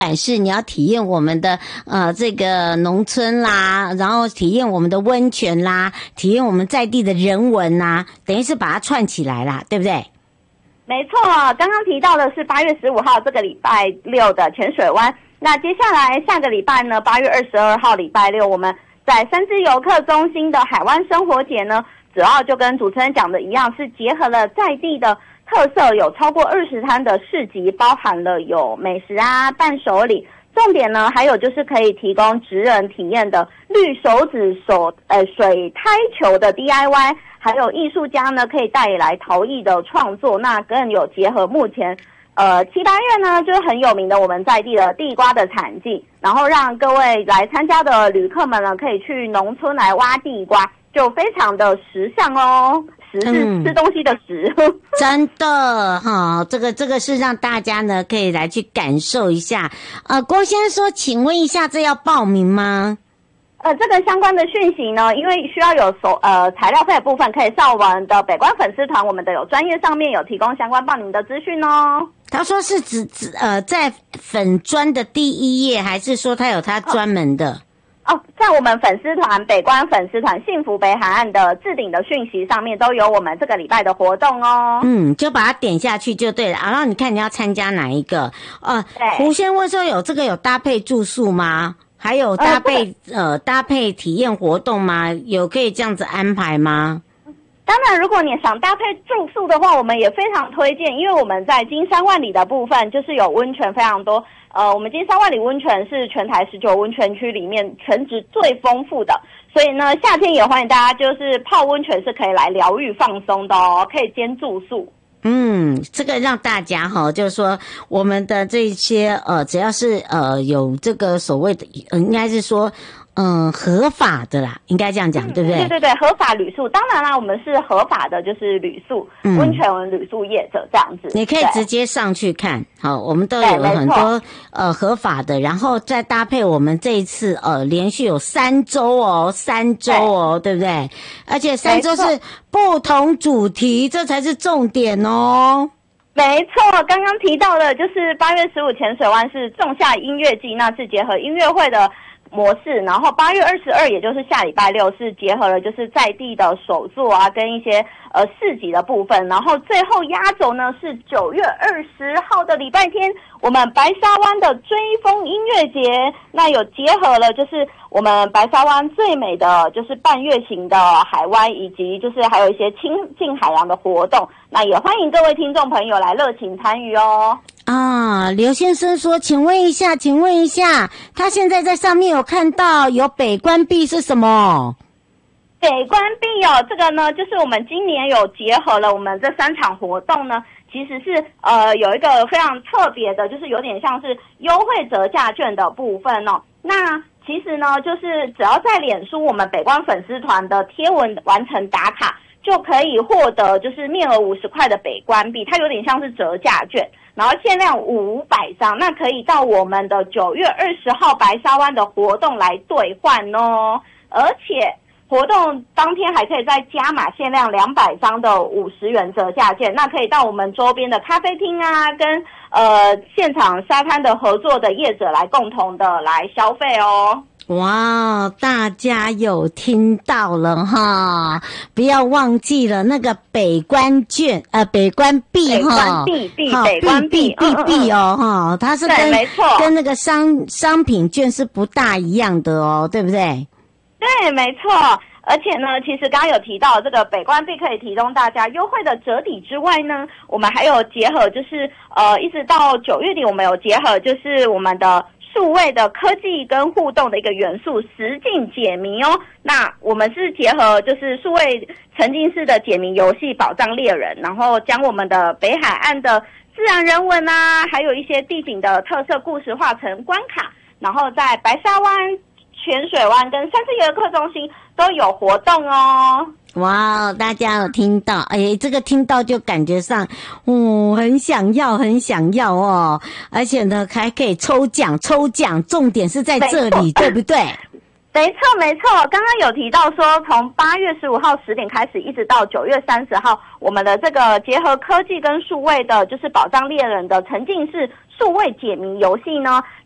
是你要体验我们的这个农村啦，然后体验我们的温泉啦，体验我们在地的人文啦，等于是把它串起来啦，对不对？ 没错，刚刚提到的是8月15号这个礼拜六的浅水湾。那接下来下个礼拜呢，8月22号礼拜六，我们在三芝游客中心的海湾生活节呢，主要就跟主持人讲的一样，是结合了在地的特色，有超过20摊的市集，包含了有美食啊、伴手礼，重点呢还有就是可以提供职人体验的绿手指水胎球的 DIY， 还有艺术家呢可以带来陶艺的创作，那更有结合目前7、8月呢就是很有名的我们在地的地瓜的产季，然后让各位来参加的旅客们呢可以去农村来挖地瓜，就非常的时尚哦。食是吃东西的食， 真的哈，这个是让大家呢可以来去感受一下。郭先生说，请问一下，这要报名吗？ 这个相关的讯息呢，因为需要有材料费的部分，可以上我们的北关粉丝团，我们的有专业上面有提供相关报名的资讯哦。 他说是在粉专的第1页，还是说他有他专门的？ 在我们粉丝团北关粉丝团幸福北海岸的置顶的讯息上面都有我们这个礼拜的活动哦。 就把它点下去就对了。然后你看你要参加哪一个？胡先问说有搭配住宿吗？还有搭配体验活动吗？有可以这样子安排吗？ 当然，如果你想搭配住宿的话，我们也非常推荐，因为我们在金山万里的部分就是有温泉非常多。我们金山万里温泉是全台19温泉区里面泉质最丰富的，所以呢，夏天也欢迎大家就是泡温泉是可以来疗愈放松的哦，可以兼住宿。 这个让大家就是说我们的这些只要是有这个所谓的应该是说合法的啦，应该这样讲，对不对？ 对，合法旅宿，当然啦，我们是合法的，就是旅宿，温泉旅宿业者这样子。 你可以直接上去看，好，我们都有很多合法的，然后再搭配我们这一次连续有3周哦，对不对？而且3周是不同主题，这才是重点哦。 没错，刚刚提到的就是8月15浅水湾是仲夏音乐季，那是结合音乐会的模式，然后8月22也就是下礼拜六是结合了就是在地的手作啊跟一些市集的部分，然后最后压轴呢是9月20号的礼拜天，我们白沙湾的追风音乐节，那有结合了就是我们白沙湾最美的就是半月形的海湾，以及就是还有一些亲近海洋的活动，那也欢迎各位听众朋友来热情参与哦。 刘先生说，请问一下，他现在在上面有看到有北关闭是什么？ 北关闭这个呢，就是我们今年有结合了我们这3场活动呢，其实是有一个非常特别的，就是有点像是优惠折价券的部分哦。那其实呢，就是只要在脸书我们北关粉丝团的贴文完成打卡，就可以获得就是面额50块的北关币，它有点像是折价券，然后限量500张，那可以到我们的9月20号白沙湾的活动来兑换哦，而且活动当天还可以再加码限量200张的50元折价券，那可以到我们周边的咖啡厅啊，跟现场沙滩的合作的业者来共同的来消费哦。 哇，大家有听到了哈，不要忘记了那个北关券北关币哈， 北关币哦哈，它是跟那个商品券是不大一样的哦，对不对？ 对，没错。而且呢，其实刚刚有提到这个北关币可以提供大家优惠的折抵之外呢，我们还有结合就是一直到9月底，我们有结合就是我们的数位的科技跟互动的一个元素，实境解谜哦。那我们是结合就是数位沉浸式的解谜游戏宝藏猎人，然后将我们的北海岸的自然人文啊，还有一些地景的特色故事化成关卡，然后在白沙湾、泉水湾跟三芝游客中心都有活动哦。 哇，大家有听到？这个听到就感觉上，很想要哦！而且呢，还可以抽奖，重点是在这里，对不对？ 没错，刚刚有提到说，从8月15号10点开始，一直到9月30号，我们的这个结合科技跟数位的，就是宝藏猎人的沉浸式数位解谜游戏呢，